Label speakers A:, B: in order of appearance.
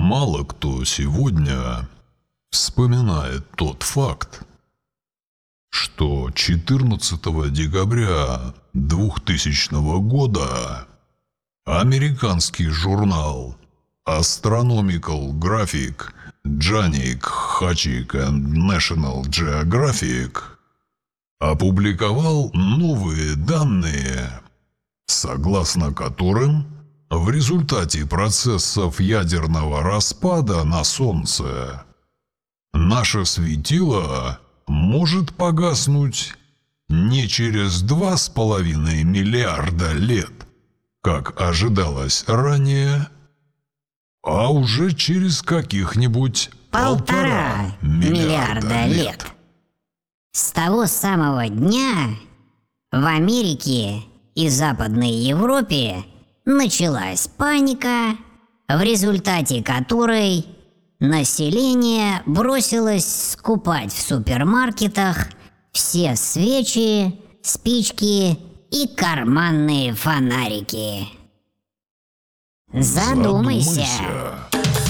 A: Мало кто сегодня вспоминает тот факт, что 14 декабря 2000 года американский журнал Astronomical Graphic, Janik, Hachik and National Geographic опубликовал новые данные, согласно которым в результате процессов ядерного распада на Солнце наше светило может погаснуть не через 2,5 миллиарда лет, как ожидалось ранее, а уже через каких-нибудь 1,5 миллиарда лет.
B: С того самого дня в Америке и Западной Европе началась паника, в результате которой население бросилось скупать в супермаркетах все свечи, спички и карманные фонарики. Задумайся.